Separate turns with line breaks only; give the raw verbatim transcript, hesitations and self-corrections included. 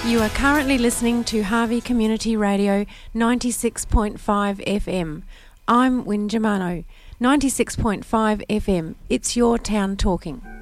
You are currently listening to Harvey Community Radio ninety-six point five F M. I'm Win Germano. ninety-six point five F M. It's your town talking.